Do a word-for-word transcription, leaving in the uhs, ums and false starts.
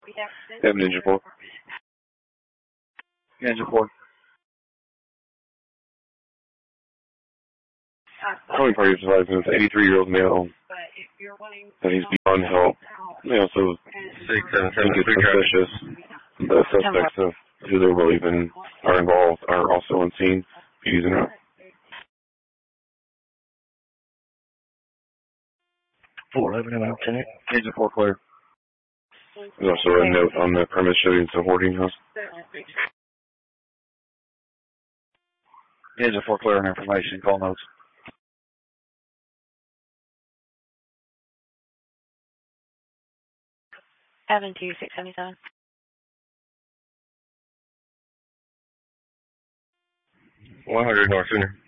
Have Ninja four. Ninja four. Calling party advised an eighty-three-year-old male that he's beyond help. They also Six, seven, think seven, it's three, suspicious. The suspects of who they're believing are involved are also on scene. Using it. Four eleven, Lieutenant. Ninja four clear. There's also a note on the premise showing it's a hoarding house. Ninja four clear on information. Call notes. Seven two six seventy seven. One hundred North Center.